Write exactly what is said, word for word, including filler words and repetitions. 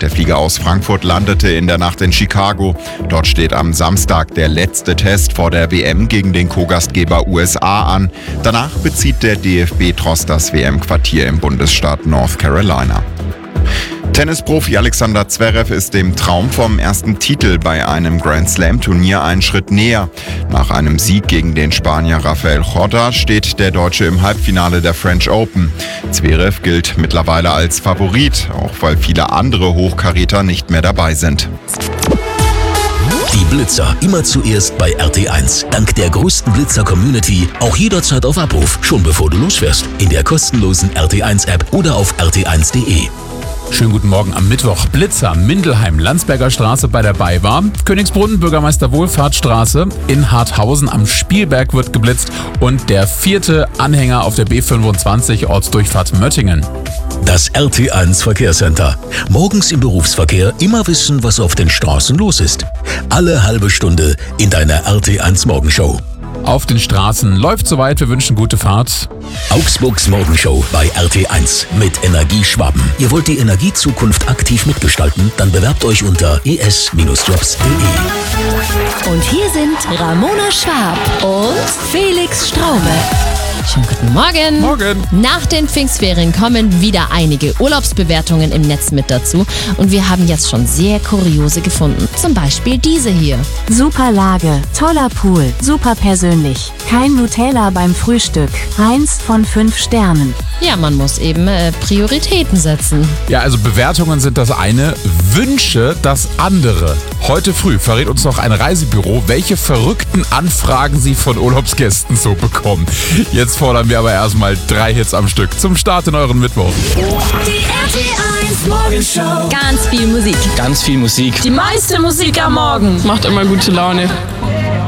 Der Flieger aus Frankfurt landete in der Nacht in Chicago. Dort steht am Samstag der letzte Test vor der W M gegen den Co-Gastgeber U S A an. Danach bezieht der D F B-Tross das W M-Quartier im Bundesstaat North Carolina. Tennisprofi Alexander Zverev ist dem Traum vom ersten Titel bei einem Grand-Slam-Turnier einen Schritt näher. Nach einem Sieg gegen den Spanier Rafael Corda steht der Deutsche im Halbfinale der French Open. Zverev gilt mittlerweile als Favorit, auch weil viele andere Hochkaräter nicht mehr dabei sind. Die Blitzer immer zuerst bei R T eins. Dank der größten Blitzer-Community auch jederzeit auf Abruf, schon bevor du losfährst. In der kostenlosen R T eins App oder auf r t eins punkt d e. Schönen guten Morgen am Mittwoch. Blitzer, Mindelheim, Landsberger Straße bei der BayWa, Königsbrunn, Bürgermeister Wohlfahrtsstraße, in Harthausen am Spielberg wird geblitzt und der vierte Anhänger auf der B fünfundzwanzig Ortsdurchfahrt Möttingen. Das R T eins Verkehrscenter. Morgens im Berufsverkehr immer wissen, was auf den Straßen los ist. Alle halbe Stunde in deiner R T eins Morgenshow. Auf den Straßen läuft soweit, wir wünschen gute Fahrt. Augsburgs Morgenshow bei R T eins mit Energie Schwaben. Ihr wollt die Energiezukunft aktiv mitgestalten? Dann bewerbt euch unter e s Bindestrich jobs punkt d e. Und hier sind Ramona Schwab und Felix Straube. Schönen guten Morgen. Morgen. Nach den Pfingstferien kommen wieder einige Urlaubsbewertungen im Netz mit dazu. Und wir haben jetzt schon sehr kuriose gefunden. Zum Beispiel diese hier. Super Lage, toller Pool, super persönlich. Kein Nutella beim Frühstück. Eins von fünf Sternen. Ja, man muss eben äh, Prioritäten setzen. Ja, also Bewertungen sind das eine, Wünsche das andere. Heute früh verrät uns noch ein Reisebüro, welche verrückten Anfragen sie von Urlaubsgästen so bekommen. Jetzt fordern wir aber erstmal drei Hits am Stück zum Start in euren Mittwoch. Die R T eins Morgenshow. Ganz viel Musik. Ganz viel Musik. Die meiste Musik am Morgen. Macht immer gute Laune.